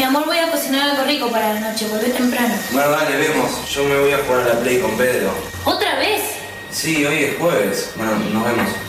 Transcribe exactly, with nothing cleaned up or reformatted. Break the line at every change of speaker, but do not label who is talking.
amor, voy a cocinar algo rico para la noche. Volvé temprano.
Bueno, dale, vemos. Yo me voy a jugar a la Play con Pedro.
¿Otra vez?
Sí, hoy es jueves. Bueno, nos vemos.